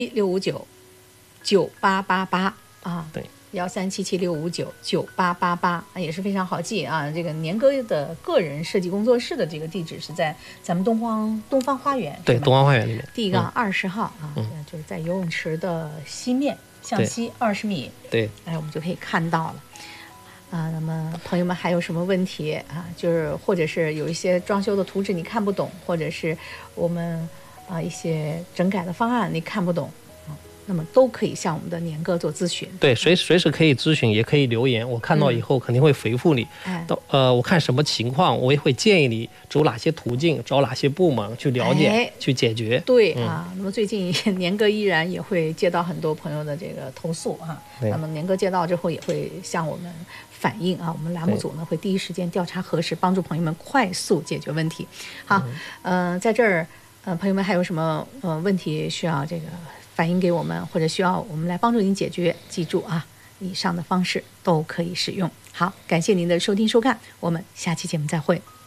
6599888啊， 对 13776599888也是非常好记啊。这个年哥的个人设计工作室的这个地址是在咱们东方花园， 对，东方花园里面第20号啊，就是在游泳池的西面，向西20米， 对， 哎，我们就可以看到了。那么朋友们还有什么问题啊？就是或者是有一些装修的图纸你看不懂，或者是我们一些整改的方案你看不懂那么都可以向我们的年哥做咨询。 对，随时可以咨询，也可以留言，我看到以后肯定会回复你。我看什么情况，我也会建议你走哪些途径，找哪些部门去了解，去解决。 对那么最近年哥依然也会接到很多朋友的这个投诉那么年哥接到之后也会向我们反映我们栏目组呢会第一时间调查核实，帮助朋友们快速解决问题。好，在这儿朋友们还有什么问题需要这个反映给我们，或者需要我们来帮助您解决，记住以上的方式都可以使用。好，感谢您的收听收看，我们下期节目再会。